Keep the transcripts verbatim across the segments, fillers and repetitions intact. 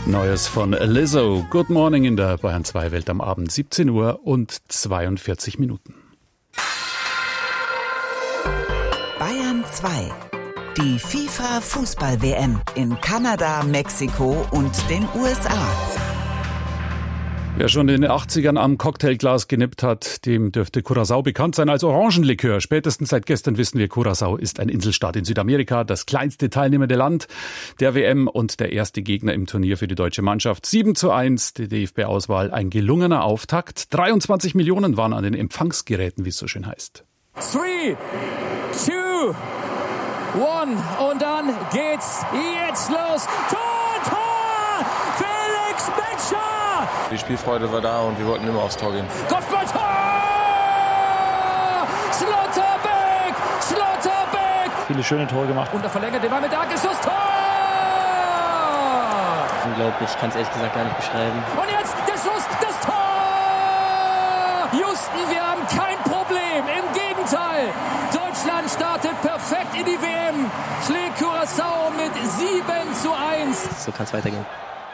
Neues von Lizzo. Good Morning in der Bayern zwei Welt am Abend, siebzehn Uhr und zweiundvierzig Minuten. Bayern zwei. Die FIFA-Fußball-W M in Kanada, Mexiko und den U S A. Wer schon in den achtzigern am Cocktailglas genippt hat, dem dürfte Curaçao bekannt sein als Orangenlikör. Spätestens seit gestern wissen wir, Curaçao ist ein Inselstaat in Südamerika, das kleinste teilnehmende Land der W M und der erste Gegner im Turnier für die deutsche Mannschaft. sieben zu eins, die D F B-Auswahl, ein gelungener Auftakt. dreiundzwanzig Millionen waren an den Empfangsgeräten, wie es so schön heißt. Three, two, one und dann geht's jetzt los. Tor, Tor! Felix Metscher! Die Spielfreude war da und wir wollten immer aufs Tor gehen. Kopfballtor! Schlotterbeck! Schlotterbeck! Viele schöne Tore gemacht. Und er verlängert den Ball mit Dankeschluss. Tor! Unglaublich, ich kann es ehrlich gesagt gar nicht beschreiben. Und jetzt der Schuss, das Tor! Houston, wir haben kein Problem. Im Gegenteil. Deutschland startet perfekt in die W M. Schlägt Curaçao mit sieben zu eins. So kann es weitergehen.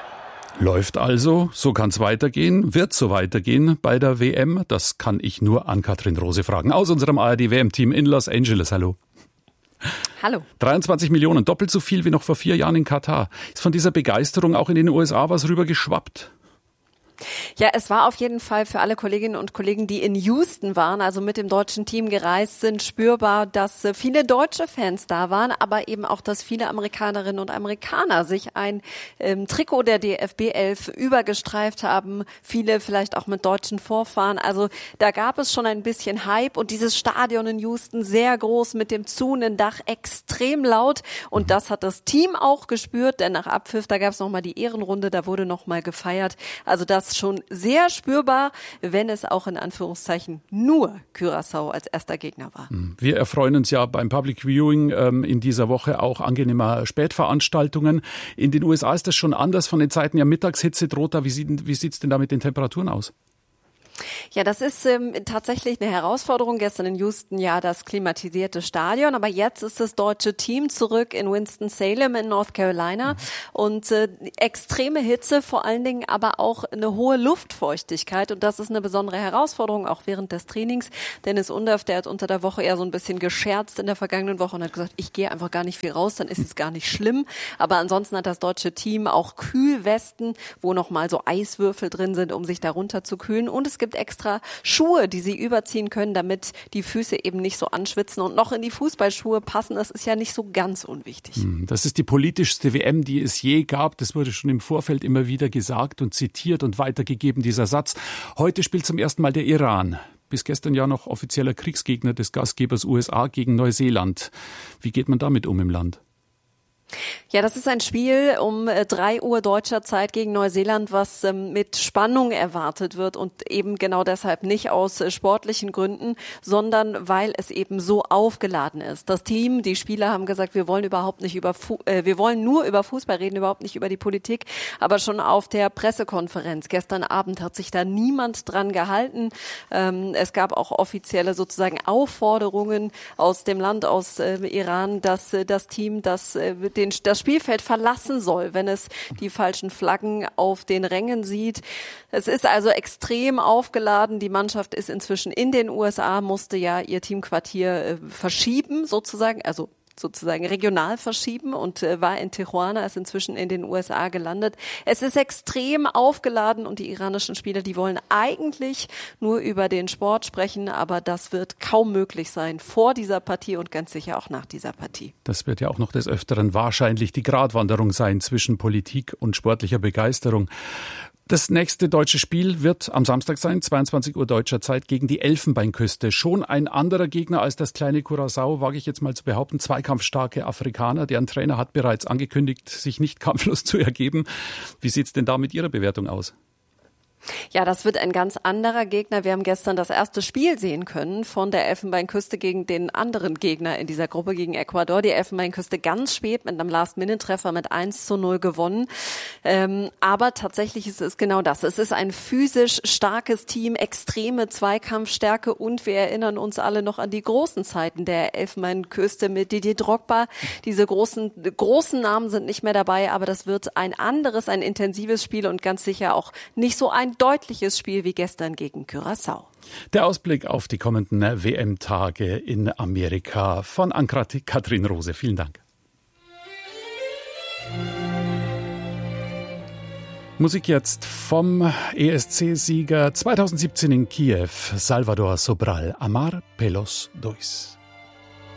Läuft also, so kann es weitergehen, wird so weitergehen bei der W M. Das kann ich nur an Katrin Rose fragen. Aus unserem A R D-W M-Team in Los Angeles. Hallo. Hallo. dreiundzwanzig Millionen, doppelt so viel wie noch vor vier Jahren in Katar. Ist von dieser Begeisterung auch in den U S A was rübergeschwappt? Ja, es war auf jeden Fall für alle Kolleginnen und Kollegen, die in Houston waren, also mit dem deutschen Team gereist sind, spürbar, dass viele deutsche Fans da waren, aber eben auch, dass viele Amerikanerinnen und Amerikaner sich ein ähm, Trikot der D F B elf übergestreift haben, viele vielleicht auch mit deutschen Vorfahren. Also da gab es schon ein bisschen Hype und dieses Stadion in Houston sehr groß mit dem zunehmenden Dach, extrem laut und das hat das Team auch gespürt, denn nach Abpfiff, da gab es nochmal die Ehrenrunde, da wurde nochmal gefeiert. Also das schon sehr spürbar, wenn es auch in Anführungszeichen nur Curaçao als erster Gegner war. Wir erfreuen uns ja beim Public Viewing ähm, in dieser Woche auch angenehmer Spätveranstaltungen. In den U S A ist das schon anders. Von den Zeiten ja Mittagshitze droht da. Wie sieht wie sieht's denn da mit den Temperaturen aus? Ja, das ist ähm, tatsächlich eine Herausforderung. Gestern in Houston ja das klimatisierte Stadion, aber jetzt ist das deutsche Team zurück in Winston-Salem in North Carolina mhm. und äh, extreme Hitze, vor allen Dingen aber auch eine hohe Luftfeuchtigkeit und das ist eine besondere Herausforderung, auch während des Trainings. Dennis Undorf, der hat unter der Woche eher so ein bisschen gescherzt in der vergangenen Woche und hat gesagt, ich gehe einfach gar nicht viel raus, dann ist es gar nicht schlimm. Aber ansonsten hat das deutsche Team auch Kühlwesten, wo nochmal so Eiswürfel drin sind, um sich darunter zu kühlen und es gibt extra Schuhe, die sie überziehen können, damit die Füße eben nicht so anschwitzen und noch in die Fußballschuhe passen. Das ist ja nicht so ganz unwichtig. Das ist die politischste W M, die es je gab. Das wurde schon im Vorfeld immer wieder gesagt und zitiert und weitergegeben, dieser Satz. Heute spielt zum ersten Mal der Iran. Bis gestern ja noch offizieller Kriegsgegner des Gastgebers U S A gegen Neuseeland. Wie geht man damit um im Land? Ja, das ist ein Spiel um drei Uhr deutscher Zeit gegen Neuseeland, was ähm, mit Spannung erwartet wird und eben genau deshalb nicht aus äh, sportlichen Gründen, sondern weil es eben so aufgeladen ist. Das Team, die Spieler haben gesagt, wir wollen überhaupt nicht über, Fu- äh, wir wollen nur über Fußball reden, überhaupt nicht über die Politik. Aber schon auf der Pressekonferenz gestern Abend hat sich da niemand dran gehalten. Ähm, es gab auch offizielle sozusagen Aufforderungen aus dem Land, aus äh, Iran, dass äh, das Team, das äh, den, das Spielfeld verlassen soll, wenn es die falschen Flaggen auf den Rängen sieht. Es ist also extrem aufgeladen. Die Mannschaft ist inzwischen in den U S A, musste ja ihr Teamquartier äh, verschieben sozusagen, also sozusagen regional verschieben und äh, war in Tijuana, ist inzwischen in den U S A gelandet. Es ist extrem aufgeladen und die iranischen Spieler, die wollen eigentlich nur über den Sport sprechen, aber das wird kaum möglich sein vor dieser Partie und ganz sicher auch nach dieser Partie. Das wird ja auch noch des Öfteren wahrscheinlich die Gratwanderung sein zwischen Politik und sportlicher Begeisterung. Das nächste deutsche Spiel wird am Samstag sein, zweiundzwanzig Uhr deutscher Zeit, gegen die Elfenbeinküste. Schon ein anderer Gegner als das kleine Curaçao, wage ich jetzt mal zu behaupten. Zweikampfstarke Afrikaner, deren Trainer hat bereits angekündigt, sich nicht kampflos zu ergeben. Wie sieht's denn da mit Ihrer Bewertung aus? Ja, das wird ein ganz anderer Gegner. Wir haben gestern das erste Spiel sehen können von der Elfenbeinküste gegen den anderen Gegner in dieser Gruppe, gegen Ecuador. Die Elfenbeinküste ganz spät mit einem Last-Minute-Treffer mit eins zu null gewonnen. Ähm, aber tatsächlich ist es genau das. Es ist ein physisch starkes Team, extreme Zweikampfstärke und wir erinnern uns alle noch an die großen Zeiten der Elfenbeinküste mit Didier Drogba. Diese großen, großen Namen sind nicht mehr dabei, aber das wird ein anderes, ein intensives Spiel und ganz sicher auch nicht so ein deutliches Spiel wie gestern gegen Curaçao. Der Ausblick auf die kommenden W M-Tage in Amerika von Ann-Kathrin Rose. Vielen Dank. Musik jetzt vom E S C-Sieger zweitausendsiebzehn in Kiew, Salvador Sobral, Amar Pelos Dois.